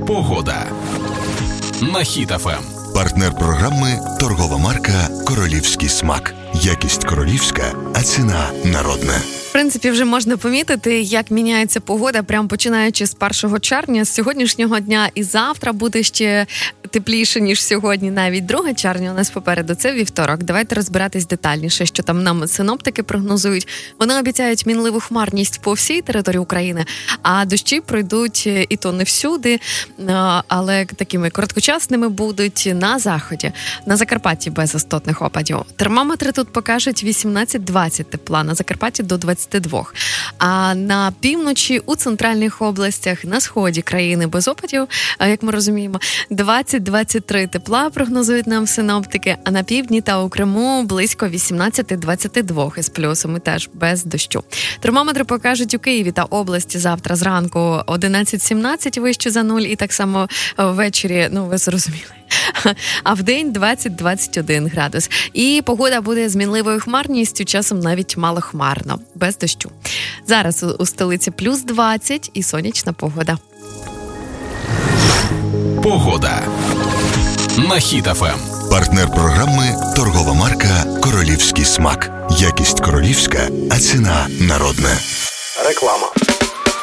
Погода на Хіт FM. Партнер програми торгова марка «Королівський смак». Якість королівська, а ціна народна. В принципі, вже можна помітити, як міняється погода, прямо починаючи з 1 червня, з сьогоднішнього дня, і завтра буде ще тепліше, ніж сьогодні, навіть 2 червня у нас попереду, це вівторок. Давайте розбиратись детальніше, що там нам синоптики прогнозують. Вони обіцяють мінливу хмарність по всій території України, а дощі пройдуть і то не всюди, але такими короткочасними будуть на заході. На Закарпатті без істотних опадів. Термометри тут покажуть 18-20 тепла, на Закарпатті до 22. А на півночі, у центральних областях, на сході країни без опадів, як ми розуміємо, 20-23 тепла прогнозують нам синоптики, а на півдні та у Криму близько 18-22 із плюсами, теж без дощу. Термометри покажуть у Києві та області завтра зранку 11-17 вище за нуль, і так само ввечері, ви зрозуміли. А в день 20-21 градус. І погода буде з мінливою хмарністю, часом навіть малохмарно, без дощу. Зараз у столиці плюс 20 і сонячна погода. Погода на Хіт FM. Партнер програми торгова марка «Королівський смак». Якість королівська, а ціна народна. Реклама.